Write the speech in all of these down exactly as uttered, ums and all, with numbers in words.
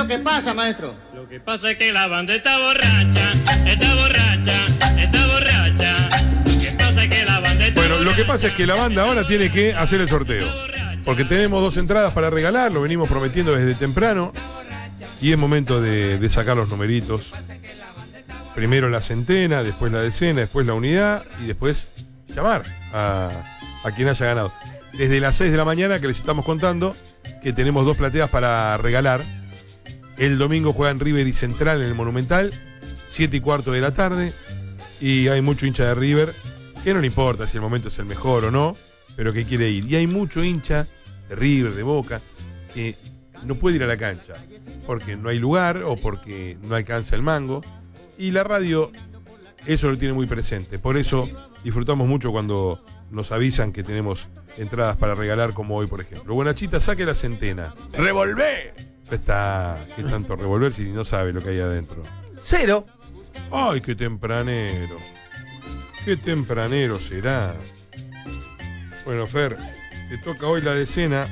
que pasa, maestro? Lo que pasa es que la banda está borracha, está borracha, está borracha. Lo que pasa es que la banda está Bueno, lo que borracha, pasa es que la banda ahora tiene que hacer el sorteo. Porque tenemos dos entradas para regalar, lo venimos prometiendo desde temprano. Y es momento de, de sacar los numeritos. Primero la centena, después la decena, después la unidad y después llamar a, a quien haya ganado. Desde las seis de la mañana que les estamos contando que tenemos dos plateas para regalar. El domingo juegan River y Central en el Monumental, siete y cuarto de la tarde. Y hay mucho hincha de River, que no le importa si el momento es el mejor o no, pero que quiere ir. Y hay mucho hincha de River, de Boca, que no puede ir a la cancha porque no hay lugar o porque no alcanza el mango. Y la radio eso lo tiene muy presente. Por eso disfrutamos mucho cuando nos avisan que tenemos entradas para regalar, como hoy, por ejemplo. Buenachita, saque la centena. ¡Revolvé! Ya está. ¿Qué tanto revolver si no sabe lo que hay adentro? Cero. Ay, qué tempranero. Qué tempranero será. Bueno, Fer, te toca hoy la decena.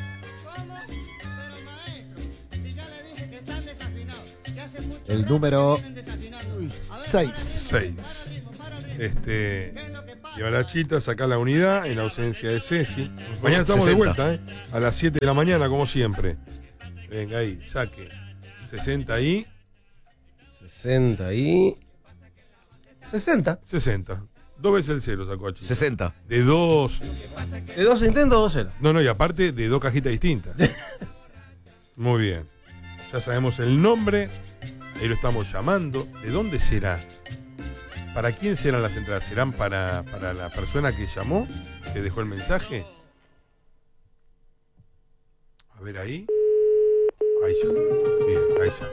El número seis. seis. Este. Y a la chita, saca la unidad en ausencia de Ceci. Mañana estamos sesenta. de vuelta, ¿eh? A las siete de la mañana, como siempre. Venga ahí, saque. sesenta ahí. sesenta y... sesenta. sesenta. Dos veces el cero sacó a Chita. sesenta. De dos. De dos intentos, dos cero. No, no, y aparte de dos cajitas distintas. Muy bien. Ya sabemos el nombre. Ahí lo estamos llamando. ¿De dónde será? ¿Para quién serán las entradas? ¿Serán para, para la persona que llamó? ¿Que dejó el mensaje? A ver ahí. Ahí ya. Bien, ahí ya.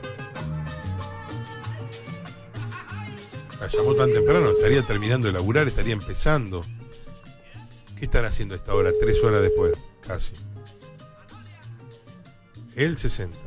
La llamó tan temprano, estaría terminando de laburar, estaría empezando. ¿Qué están haciendo a esta hora? Tres horas después, casi. El sesenta.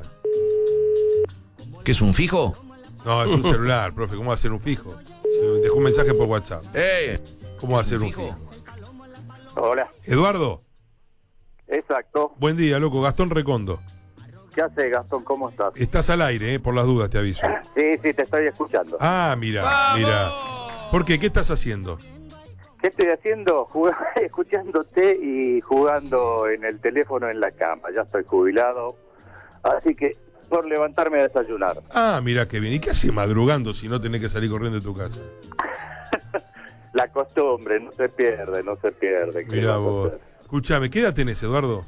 ¿Qué es un fijo? No, es un celular, profe. ¿Cómo va a ser un fijo? Se dejó un mensaje por WhatsApp. ¡Eh! ¿Cómo va a ¿Es ser un un fijo? fijo? Hola, Eduardo, exacto. buen día, loco. Gastón Recondo. ¿Qué haces, Gastón? ¿Cómo estás? Estás al aire, eh, por las dudas, te aviso. Sí, sí, te estoy escuchando. Ah, mira, mira. ¿Por qué? ¿Qué estás haciendo? ¿Qué estoy haciendo? Jug- Escuchándote y jugando en el teléfono en la cama. Ya estoy jubilado, así que por levantarme a desayunar. Ah, mira qué bien. ¿Y qué haces madrugando si no tenés que salir corriendo de tu casa? La costumbre, no se pierde, no se pierde. ¿Qué Mira vas a vos. hacer? Escuchame, ¿qué edad tenés, Eduardo?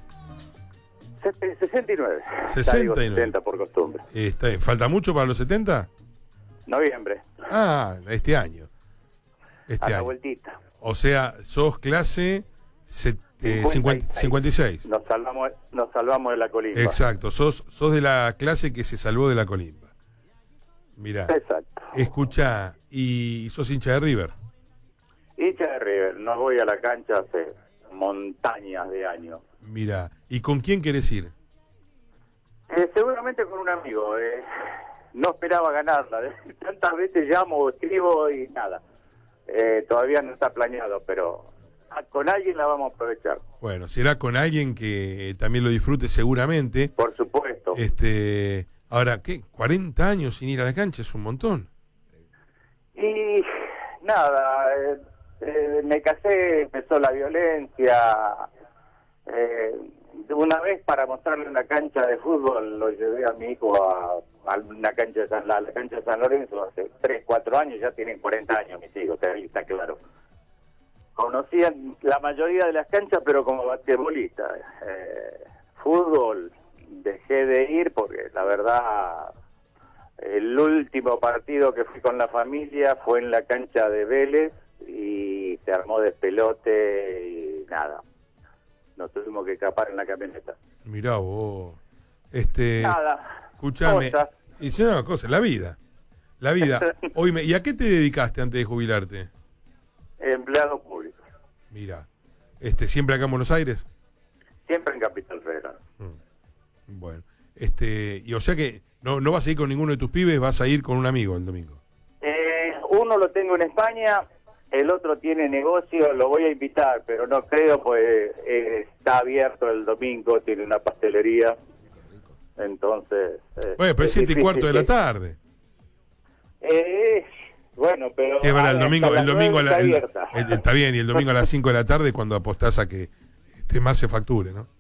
Se- sesenta y nueve. sesenta y Ya digo nueve. setenta por costumbre. Eh, está bien. ¿Falta mucho para los setenta? Noviembre, Ah, este año. a Este la año. vueltita. O sea, sos clase set- eh, cincuenta cincuenta y seis. cincuenta y seis. Nos salvamos, nos salvamos de la colimba. Exacto, sos, sos de la clase que se salvó de la colimba. Mirá, Exacto. escuchá, y sos hincha de River. Hincha de River, no voy a la cancha hace montañas de años. Mirá, ¿y con quién querés ir? Eh, seguramente con un amigo. Eh, no esperaba ganarla. Tantas veces llamo, escribo y nada. Eh, todavía no está planeado, pero ah, con alguien la vamos a aprovechar. Bueno, será con alguien que también lo disfrute seguramente. Por supuesto. Este, ahora, ¿qué? cuarenta años sin ir a la cancha es un montón. Y nada, eh, eh, me casé, empezó la violencia. Eh, una vez para mostrarle una cancha de fútbol lo llevé a mi hijo a, a una cancha de San, la, la cancha de San Lorenzo hace tres, cuatro años, ya tienen cuarenta años mis hijos, ahí está claro. Conocían la mayoría de las canchas, pero como basquetbolista. Eh, fútbol dejé de ir porque la verdad el último partido que fui con la familia fue en la cancha de Vélez y se armó despelote y nada. Nos tuvimos que escapar en la camioneta. Mirá vos. Este, Nada. escuchame. Cosas. Y si no, una cosa, la vida. La vida. Oíme, ¿y a qué te dedicaste antes de jubilarte? Empleado público. Mira, este, ¿siempre acá en Buenos Aires? Siempre en Capital Federal. Mm. Bueno, este, y o sea que no, no vas a ir con ninguno de tus pibes, vas a ir con un amigo el domingo. Eh, uno lo tengo en España, el otro tiene negocio, lo voy a invitar, pero no creo, pues eh, está abierto el domingo, tiene una pastelería. Entonces... eh, Bueno, pero es siete y difícil cuarto de la que- tarde. Eh, bueno, pero... Sí, es verdad, el hasta domingo, las el domingo a nueve la- está el- abierta. el- está bien, y el domingo a las cinco de la tarde cuando apostás a que este más se facture, ¿no?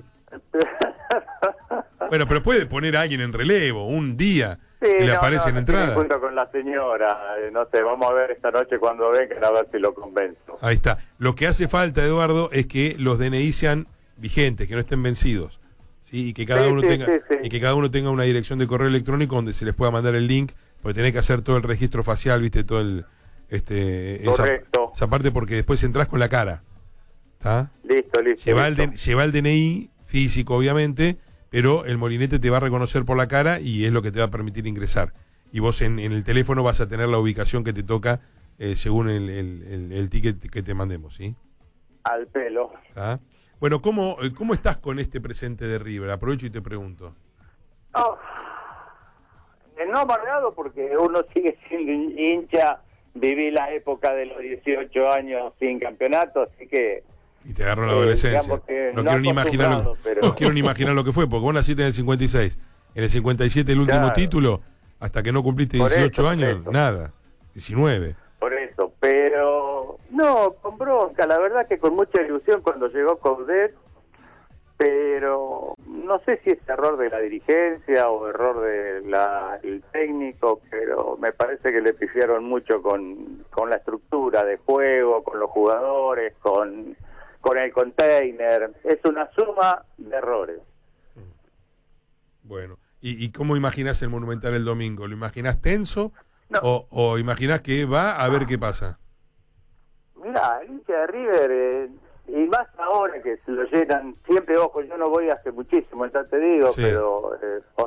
Bueno, pero puede poner a alguien en relevo, un día Sí, que le no, aparece no, en no tiene entrada. encuentro con la señora, eh, no sé, vamos a ver esta noche cuando vengan a ver si lo convenzo. Ahí está. Lo que hace falta, Eduardo, es que los D N I sean vigentes, que no estén vencidos. ¿Sí? Y que cada Sí, uno sí, tenga sí, sí. y que cada uno tenga una dirección de correo electrónico donde se les pueda mandar el link, porque tenés que hacer todo el registro facial, viste, todo el este esa, Correcto. esa parte, porque después entras con la cara. ¿Está? Listo, listo. Lleva el, listo. D- lleva el D N I físico, obviamente, pero el molinete te va a reconocer por la cara y es lo que te va a permitir ingresar. Y vos en, en el teléfono vas a tener la ubicación que te toca eh, según el, el, el- el ticket que te mandemos, ¿sí? Al pelo. ¿Está? Bueno, ¿cómo, eh, ¿cómo estás con este presente de River? Aprovecho y te pregunto. Oh, eh, no amargado porque uno sigue siendo hincha, viví la época de los dieciocho años sin campeonato, así que... Y te agarró la Eh, adolescencia. digamos que No, no quiero ni imaginar lo, acostumbrado, pero- no quiero ni imaginar lo que fue, porque vos naciste en el cincuenta y seis. En el cincuenta y siete el último Claro. título, hasta que no cumpliste Por dieciocho eso, años, por eso. nada. diecinueve. Por eso, pero no, con bronca, la verdad que con mucha ilusión cuando llegó Coudet, pero no sé si es error de la dirigencia o error del técnico, pero me parece que le pifiaron mucho con, con la estructura de juego, con los jugadores, con, con el container. Es una suma de errores. Bueno, ¿y, y cómo imaginás el Monumental el domingo? ¿Lo imaginás tenso No. o, o imaginás que va a ver qué pasa? Mira, el hincha de River, eh, y más ahora que se lo llenan, siempre, ojo, yo no voy hace muchísimo, ya te digo, Sí. pero eh, por